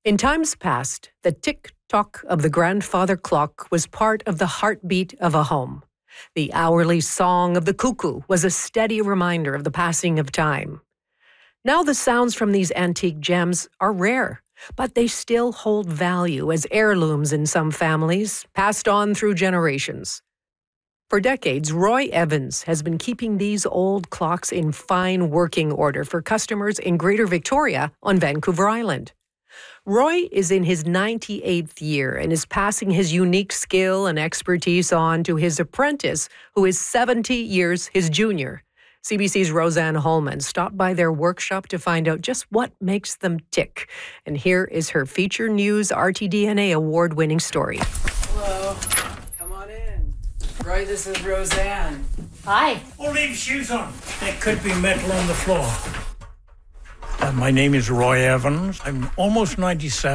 In times past, the tick-tock of the grandfather clock was part of the heartbeat of a home. The hourly song of the cuckoo was a steady reminder of the passing of time. Now the sounds from these antique gems are rare, but they still hold value as heirlooms in some families, passed on through generations. For decades, Roy Evans has been keeping these old clocks in fine working order for customers in Greater Victoria on Vancouver Island. Roy is in his 98th year and is passing his unique skill and expertise on to his apprentice, who is 70 years his junior. CBC's Roseanne Holman stopped by their workshop to find out just what makes them tick. And here is her Feature News RTDNA award-winning story. Hello. Come on in. Roy, this is Roseanne. Hi. Oh, leave shoes on. There could be metal on the floor. My name is Roy Evans. I'm almost 97.